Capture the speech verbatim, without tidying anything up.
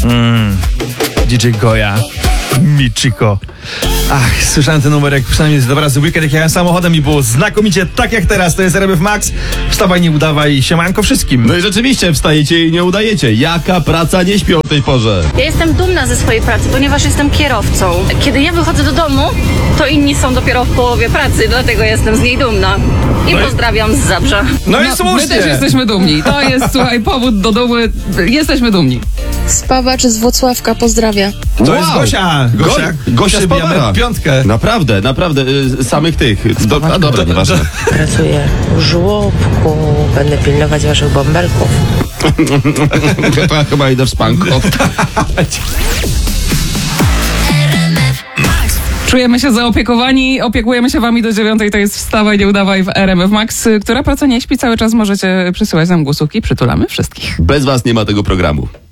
Mm. D J Goja. Michiko. Ach, słyszałem ten numer jak przynajmniej dwa razy w weekend, jak jechałem samochodem i było znakomicie, tak jak teraz. To jest R M F Max. Wstawaj, nie udawaj, siemanko wszystkim. No i rzeczywiście wstajecie i nie udajecie. Jaka praca nie śpi o tej porze? Ja jestem dumna ze swojej pracy, ponieważ jestem kierowcą. Kiedy ja wychodzę do domu, to inni są dopiero w połowie pracy, dlatego jestem z niej dumna. I No i- pozdrawiam z Zabrza. No i My słusznie. też jesteśmy dumni. To jest, słuchaj, powód do dumy. Jesteśmy dumni. Spawacz z Włocławka pozdrawia. To Wow. jest Gosia. Go- Gosia, Gosia z przybijamy Powara. piątkę. Naprawdę, naprawdę, y, samych tych. Do, a dobra, nieważne. Pracuję w żłobku, będę pilnować waszych bąbelków. To chyba idę w spanko. Czujemy się zaopiekowani, opiekujemy się wami do dziewiątej, to jest Wstawaj, nie udawaj w R M F Max. Która praca nie śpi, cały czas możecie przysyłać nam głosówki, przytulamy wszystkich. Bez was nie ma tego programu.